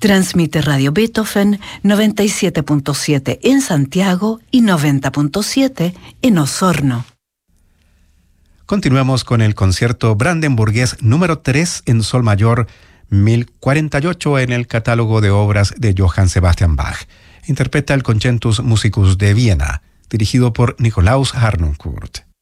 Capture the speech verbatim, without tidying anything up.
Transmite Radio Beethoven noventa y siete punto siete en Santiago y noventa punto siete en Osorno. Continuamos con el concierto brandenburgués número tres en sol mayor, mil cuarenta y ocho en el catálogo de obras de Johann Sebastian Bach. Interpreta el Concertus Musicus de Viena, dirigido por Nikolaus Harnoncourt.